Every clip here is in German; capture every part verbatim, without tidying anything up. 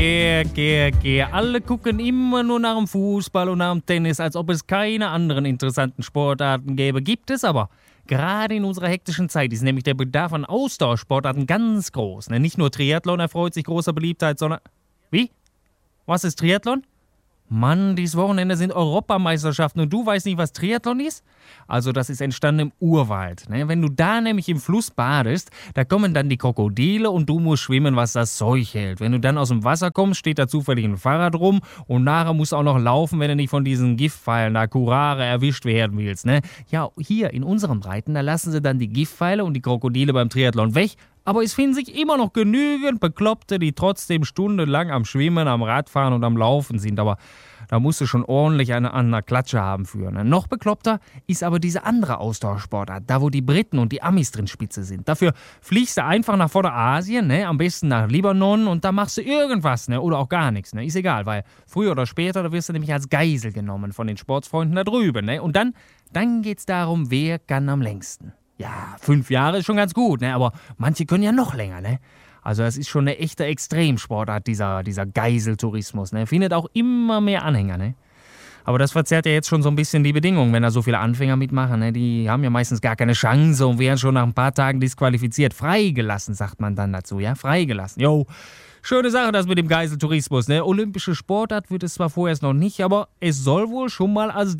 Geh, geh, geh. Alle gucken immer nur nach dem Fußball und nach dem Tennis, als ob es keine anderen interessanten Sportarten gäbe. Gibt es aber. Gerade in unserer hektischen Zeit ist nämlich der Bedarf an Ausdauersportarten ganz groß. Ne? Nicht nur Triathlon erfreut sich großer Beliebtheit, sondern... Wie? Was ist Triathlon? Mann, dieses Wochenende sind Europameisterschaften und du weißt nicht, was Triathlon ist? Also das ist entstanden im Urwald. Ne? Wenn du da nämlich im Fluss badest, da kommen dann die Krokodile und du musst schwimmen, was das Zeug hält. Wenn du dann aus dem Wasser kommst, steht da zufällig ein Fahrrad rum und nachher musst du auch noch laufen, wenn du nicht von diesen Giftpfeilen da Curare erwischt werden willst. Ne? Ja, hier in unseren Breiten, da lassen sie dann die Giftpfeile und die Krokodile beim Triathlon weg. Aber es finden sich immer noch genügend Bekloppte, die trotzdem stundenlang am Schwimmen, am Radfahren und am Laufen sind. Aber da musst du schon ordentlich eine an der Klatsche haben für. Ne? Noch bekloppter ist aber diese andere Ausdauersportart, da wo die Briten und die Amis drin spitze sind. Dafür fliegst du einfach nach Vorderasien, ne? Am besten nach Libanon und da machst du irgendwas, ne? Oder auch gar nichts. Ne? Ist egal, weil früher oder später, da wirst du nämlich als Geisel genommen von den Sportsfreunden da drüben. Ne? Und dann, dann geht's darum, wer kann am längsten. Ja, fünf Jahre ist schon ganz gut, ne? Aber manche können ja noch länger, ne? Also das ist schon eine echte Extremsportart, dieser, dieser Geiseltourismus, ne? Findet auch immer mehr Anhänger, ne? Aber das verzerrt ja jetzt schon so ein bisschen die Bedingungen, wenn da so viele Anfänger mitmachen, ne? Die haben ja meistens gar keine Chance und werden schon nach ein paar Tagen disqualifiziert. Freigelassen, sagt man dann dazu, ja? Freigelassen, jo. Schöne Sache, das mit dem Geiseltourismus, ne? Olympische Sportart wird es zwar vorerst noch nicht, aber es soll wohl schon mal als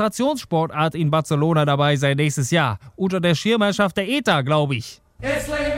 Demonstrationssportart in Barcelona dabei sein nächstes Jahr. Unter der Schirmherrschaft der E T A, glaube ich.